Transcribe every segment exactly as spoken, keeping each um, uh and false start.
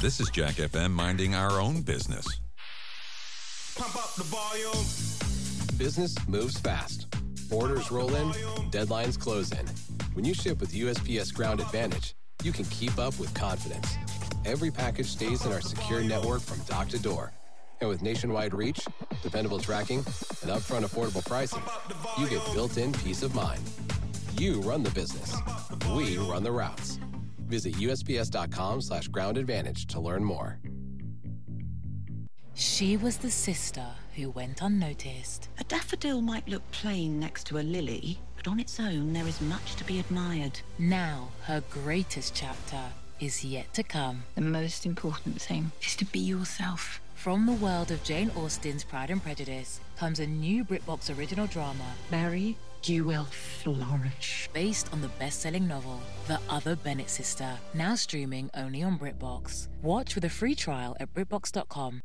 This is Jack F M minding our own business. Pump up the volume. Business moves fast. Orders roll in, deadlines close in. When you ship with U S P S Ground Advantage, you can keep up with confidence. Every package stays in our secure network from dock to door. And with nationwide reach, dependable tracking, and upfront affordable pricing, you get built-in peace of mind. You run the business. We run the routes. Visit U S P S dot com slash ground advantage to learn more. She was the sister who went unnoticed. A daffodil might look plain next to a lily, but on its own there is much to be admired. Now her greatest chapter is yet to come. The most important thing is to be yourself. From the world of Jane Austen's Pride and Prejudice comes a new BritBox original drama, Mary, you will flourish. Based on the best-selling novel, The Other Bennett Sister, now streaming only on BritBox. Watch with a free trial at BritBox dot com.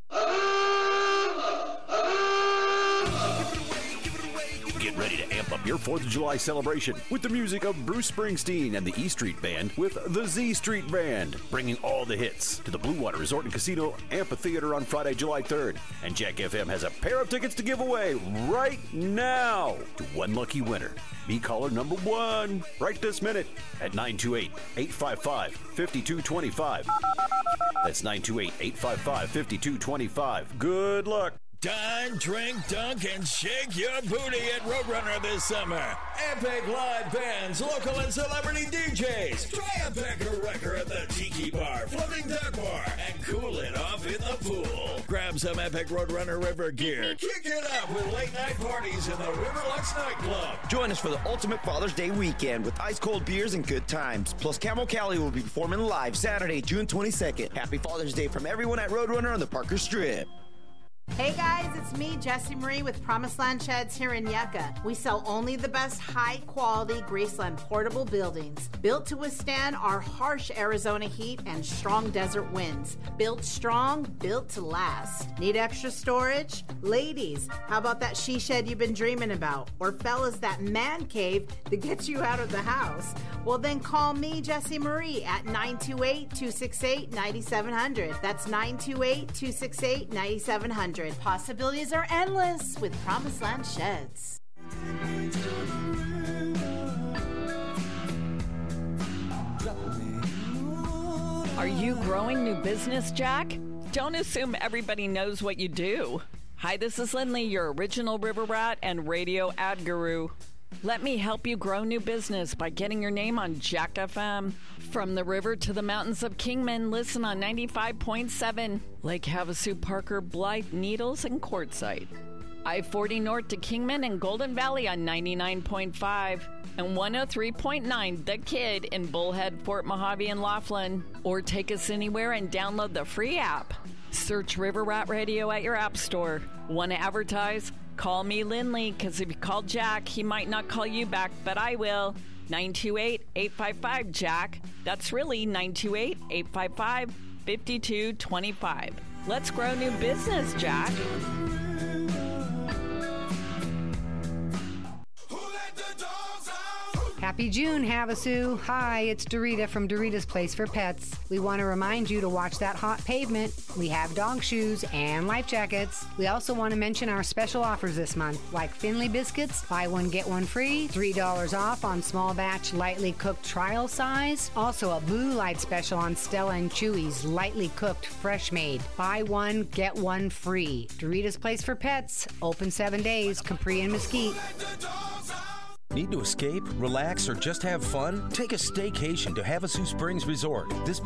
Get ready to amp up your fourth of July celebration with the music of Bruce Springsteen and the E Street Band with the Z Street Band, bringing all the hits to the Blue Water Resort and Casino Amphitheater on Friday, July third. And Jack F M has a pair of tickets to give away right now to one lucky winner. Be caller number one right this minute at nine two eight, eight five five, five two two five. That's nine two eight, eight five five, five two two five. Good luck. Dine, drink, dunk, and shake your booty at Roadrunner this summer. Epic live bands, local and celebrity D Js. Try a Becker Wrecker at the Tiki Bar, Floating Duck Bar, and cool it off in the pool. Grab some Epic Roadrunner River gear. Kick it up with late night parties in the Riverlux nightclub. Join us for the ultimate Father's Day weekend with ice cold beers and good times. Plus, Camel Cali will be performing live Saturday, June twenty-second. Happy Father's Day from everyone at Roadrunner on the Parker Strip. Hey guys, it's me, Jessie Marie with Promised Land Sheds here in Yucca. We sell only the best high-quality Graceland portable buildings, built to withstand our harsh Arizona heat and strong desert winds. Built strong, built to last. Need extra storage? Ladies, how about that she shed you've been dreaming about? Or fellas, that man cave that gets you out of the house? Well then call me, Jessie Marie, at nine two eight, two six eight, nine seven zero zero. That's nine two eight, two six eight, nine seven zero zero. Possibilities are endless with Promised Land Sheds. Are you growing new business, Jack? Don't assume everybody knows what you do. Hi, this is Lindley, your original river rat and radio ad guru. Let me help you grow new business by getting your name on Jack F M. From the river to the mountains of Kingman, listen on ninety-five point seven. Lake Havasu, Parker, Blythe, Needles, and Quartzsite. I forty north to Kingman and Golden Valley on ninety-nine point five. And one oh three point nine The Kid in Bullhead, Fort Mojave, and Laughlin. Or take us anywhere and download the free app. Search River Rat Radio at your app store. Want to advertise? Call me Lindley, because if you call Jack, he might not call you back, but I will. nine two eight, eight five five, Jack. That's really nine two eight, eight five five, five two two five. Let's grow new business, Jack. Happy June, Havasu. Hi, it's Dorita from Dorita's Place for Pets. We want to remind you to watch that hot pavement. We have dog shoes and life jackets. We also want to mention our special offers this month, like Finley biscuits, buy one, get one free, three dollars off on small batch lightly cooked trial size. Also a Blue Light special on Stella and Chewy's lightly cooked fresh made. Buy one, get one free. Dorita's Place for Pets, open seven days, Capri and Mesquite. Need to escape, relax, or just have fun? Take a staycation to Havasu Springs Resort. This